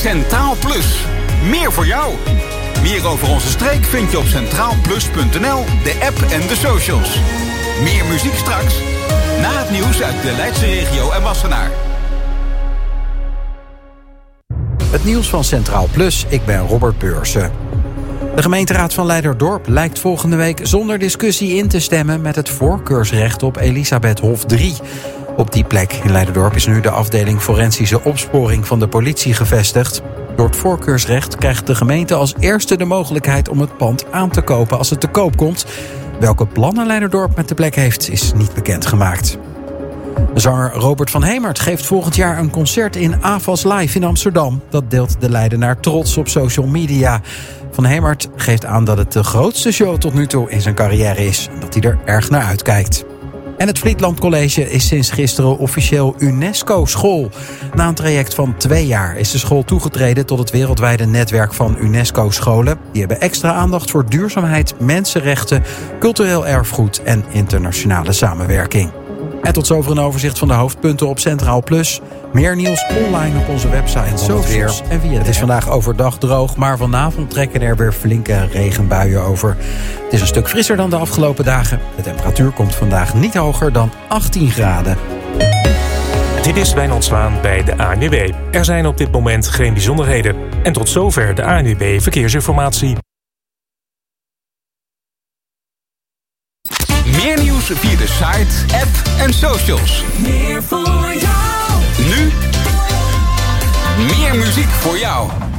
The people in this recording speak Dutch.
Centraal Plus. Meer voor jou. Meer over onze streek vind je op centraalplus.nl, de app en de socials. Meer muziek straks. Na het nieuws uit de Leidse regio en Wassenaar. Het nieuws van Centraal Plus, ik ben Robert Beursen. De gemeenteraad van Leiderdorp lijkt volgende week zonder discussie in te stemmen met het voorkeursrecht op Elisabethhof 3. Op die plek in Leiderdorp is nu de afdeling forensische opsporing van de politie gevestigd. Door het voorkeursrecht krijgt de gemeente als eerste de mogelijkheid om het pand aan te kopen als het te koop komt. Welke plannen Leiderdorp met de plek heeft, is niet bekendgemaakt. Zanger Robert van Hemert geeft volgend jaar een concert in Avas Live in Amsterdam. Dat deelt de Leidenaar trots op social media. Van Hemert geeft aan dat het de grootste show tot nu toe in zijn carrière is. En dat hij er erg naar uitkijkt. En het Vlietland College is sinds gisteren officieel UNESCO-school. Na een traject van 2 jaar is de school toegetreden tot het wereldwijde netwerk van UNESCO-scholen. Die hebben extra aandacht voor duurzaamheid, mensenrechten, cultureel erfgoed en internationale samenwerking. En tot zover een overzicht van de hoofdpunten op Centraal Plus. Meer nieuws online op onze website en socials. En via het is vandaag overdag droog, maar vanavond trekken er weer flinke regenbuien over. Het is een stuk frisser dan de afgelopen dagen. De temperatuur komt vandaag niet hoger dan 18 graden. Dit is Wijnand Zwaan bij de ANWB. Er zijn op dit moment geen bijzonderheden. En tot zover de ANWB Verkeersinformatie. Meer nieuws via de site, app en socials. Meer voor jou. Nu, meer muziek voor jou.